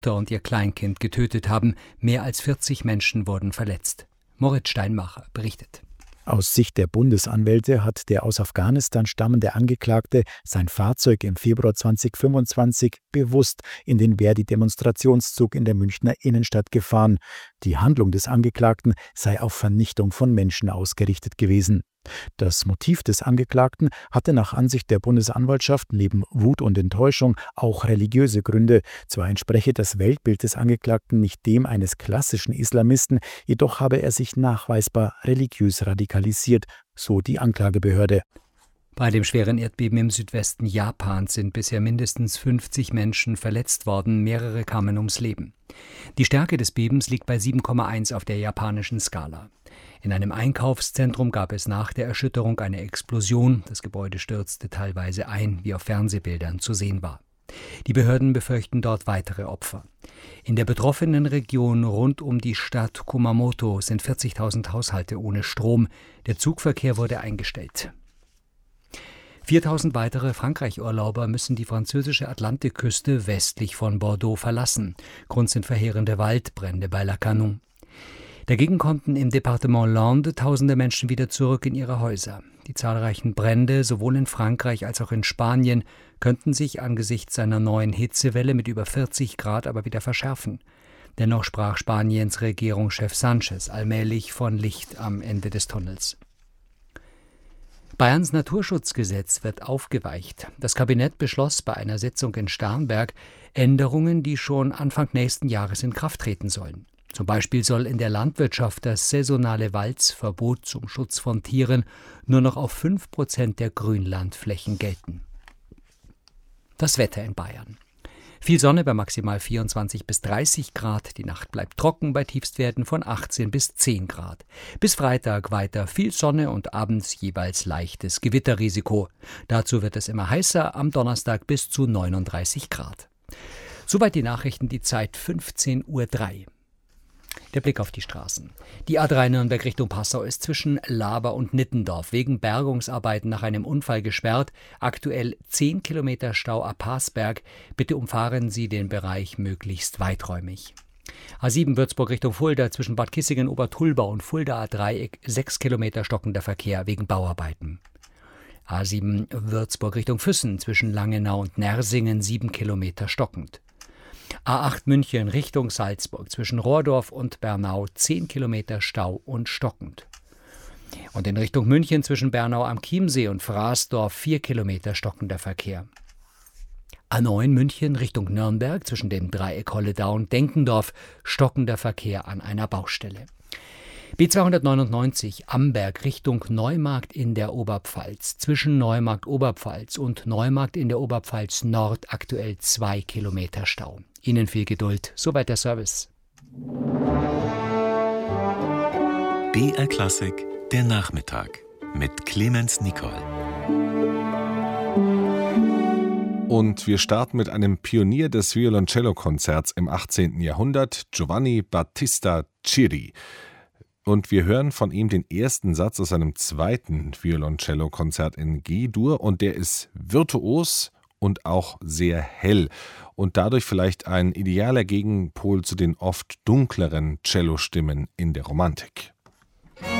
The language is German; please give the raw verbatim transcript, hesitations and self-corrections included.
Mutter und ihr Kleinkind getötet haben. Mehr als vierzig Menschen wurden verletzt. Moritz Steinmacher berichtet. Aus Sicht der Bundesanwälte hat der aus Afghanistan stammende Angeklagte sein Fahrzeug im Februar zweitausendfünfundzwanzig bewusst in den Verdi-Demonstrationszug in der Münchner Innenstadt gefahren. Die Handlung des Angeklagten sei auf Vernichtung von Menschen ausgerichtet gewesen. Das Motiv des Angeklagten hatte nach Ansicht der Bundesanwaltschaft neben Wut und Enttäuschung auch religiöse Gründe. Zwar entspreche das Weltbild des Angeklagten nicht dem eines klassischen Islamisten, jedoch habe er sich nachweisbar religiös radikalisiert, so die Anklagebehörde. Bei dem schweren Erdbeben im Südwesten Japans sind bisher mindestens fünfzig Menschen verletzt worden, mehrere kamen ums Leben. Die Stärke des Bebens liegt bei sieben Komma eins auf der japanischen Skala. In einem Einkaufszentrum gab es nach der Erschütterung eine Explosion. Das Gebäude stürzte teilweise ein, wie auf Fernsehbildern zu sehen war. Die Behörden befürchten dort weitere Opfer. In der betroffenen Region rund um die Stadt Kumamoto sind vierzigtausend Haushalte ohne Strom. Der Zugverkehr wurde eingestellt. viertausend weitere Frankreich-Urlauber müssen die französische Atlantikküste westlich von Bordeaux verlassen. Grund sind verheerende Waldbrände bei Lacanau. Dagegen konnten im Departement Landes tausende Menschen wieder zurück in ihre Häuser. Die zahlreichen Brände, sowohl in Frankreich als auch in Spanien, könnten sich angesichts einer neuen Hitzewelle mit über vierzig Grad aber wieder verschärfen. Dennoch sprach Spaniens Regierungschef Sánchez allmählich von Licht am Ende des Tunnels. Bayerns Naturschutzgesetz wird aufgeweicht. Das Kabinett beschloss bei einer Sitzung in Starnberg Änderungen, die schon Anfang nächsten Jahres in Kraft treten sollen. Zum Beispiel soll in der Landwirtschaft das saisonale Walzverbot zum Schutz von Tieren nur noch auf fünf Prozent der Grünlandflächen gelten. Das Wetter in Bayern. Viel Sonne bei maximal vierundzwanzig bis dreißig Grad. Die Nacht bleibt trocken bei Tiefstwerten von achtzehn bis zehn Grad. Bis Freitag weiter viel Sonne und abends jeweils leichtes Gewitterrisiko. Dazu wird es immer heißer, am Donnerstag bis zu neununddreißig Grad. Soweit die Nachrichten, die Zeit fünfzehn Uhr drei. Der Blick auf die Straßen. Die A drei Nürnberg Richtung Passau ist zwischen Laber und Nittendorf wegen Bergungsarbeiten nach einem Unfall gesperrt. Aktuell zehn Kilometer Stau ab Parsberg. Bitte umfahren Sie den Bereich möglichst weiträumig. A sieben Würzburg Richtung Fulda zwischen Bad Kissingen, Obertulbau und Fuldaer Dreieck sechs Kilometer stockender Verkehr wegen Bauarbeiten. A sieben Würzburg Richtung Füssen zwischen Langenau und Nersingen sieben Kilometer stockend. A acht München Richtung Salzburg zwischen Rohrdorf und Bernau zehn Kilometer Stau und stockend. Und in Richtung München zwischen Bernau am Chiemsee und Fraßdorf vier Kilometer stockender Verkehr. A neun München Richtung Nürnberg zwischen dem Dreieck Holledau und Denkendorf stockender Verkehr an einer Baustelle. B zweihundertneunundneunzig Amberg Richtung Neumarkt in der Oberpfalz. Zwischen Neumarkt Oberpfalz und Neumarkt in der Oberpfalz Nord aktuell zwei Kilometer Stau. Ihnen viel Geduld. Soweit der Service. B R Klassik, der Nachmittag mit Clemens Nicol. Und wir starten mit einem Pionier des Violoncello-Konzerts im achtzehnten Jahrhundert, Giovanni Battista Ciri. Und wir hören von ihm den ersten Satz aus seinem zweiten Violoncello-Konzert in G-Dur und der ist virtuos und auch sehr hell und dadurch vielleicht ein idealer Gegenpol zu den oft dunkleren Cellostimmen in der Romantik.